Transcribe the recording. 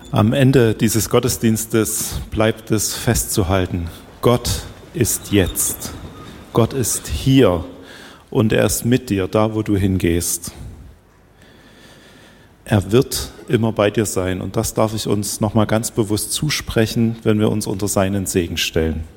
Am Ende dieses Gottesdienstes bleibt es festzuhalten: Gott ist jetzt. Gott ist hier und er ist mit dir, da wo du hingehst. Er wird immer bei dir sein und das darf ich uns nochmal ganz bewusst zusprechen, wenn wir uns unter seinen Segen stellen.